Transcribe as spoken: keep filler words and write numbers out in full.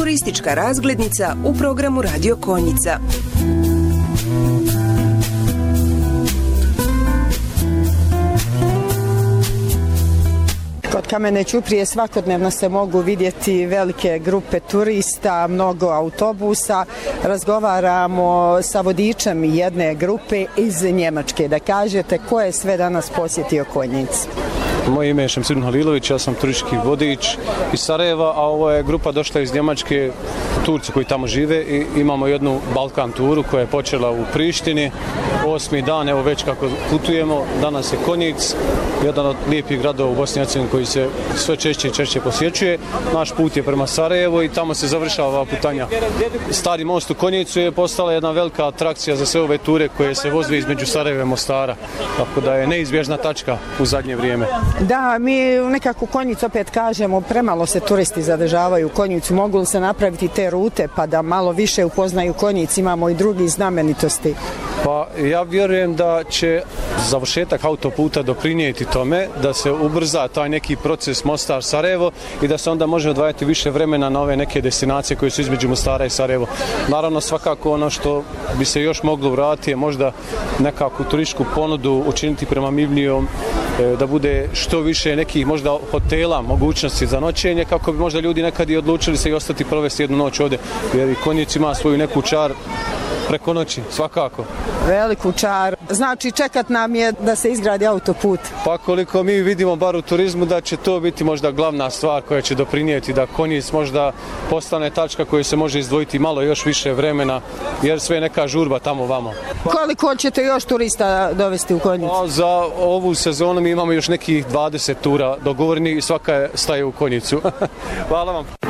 Turistička razglednica u programu Radio Konjica. Kod Kamene ćuprije svakodnevno se mogu vidjeti velike grupe turista, mnogo autobusa. Razgovaramo sa vodičem jedne grupe iz Njemačke. Da kažete ko je sve danas posjetio Konjic? Moje ime je Šemsir Halilović, ja sam turistički vodič iz Sarajeva, a ovo je grupa došla iz Njemačke, Turci koji tamo žive, i imamo jednu Balkan turu koja je počela u Prištini. Osmi dan, evo već kako putujemo, danas je Konjic, jedan od lijepih gradova u Bosni i Hercegovini koji se sve češće i češće posjećuje. Naš put je prema Sarajevu i tamo se završava ova putanja. Stari most u Konjicu je postala jedna velika atrakcija za sve ove ture koje se voze između Sarajeva i Mostara, tako da je neizbježna tačka u zadnje vrijeme. Da, mi nekako Konjic opet kažemo, premalo se turisti zadržavaju u Konjicu. Mogu li se napraviti te rute pa da malo više upoznaju Konjic, imamo i drugi znamenitosti? Pa ja vjerujem da će završetak autoputa doprinijeti tome da se ubrza taj neki proces Mostar-Sarajevo i da se onda može odvajati više vremena na ove neke destinacije koje su između Mostara i Sarajevo. Naravno, svakako ono što bi se još moglo uraditi je možda nekakvu turističku ponudu učiniti prema Mivnijom, da bude što više nekih možda hotela, mogućnosti za noćenje, kako bi možda ljudi nekad i odlučili se i ostati provesti jednu noć ovdje, jer i Konjic ima svoju neku čar preko noći, svakako. Veliku čar. Znači, čekat nam je da se izgradi autoput. Pa koliko mi vidimo bar u turizmu da će to biti možda glavna stvar koja će doprinijeti da Konjic možda postane tačka koju se može izdvojiti malo još više vremena, jer sve je neka žurba tamo vamo. Koliko ćete još turista dovesti u Konjic? Pa, za ovu sezonu mi imamo još nekih dvadeset tura dogovoreni i svaka staje u Konjicu. Hvala vam.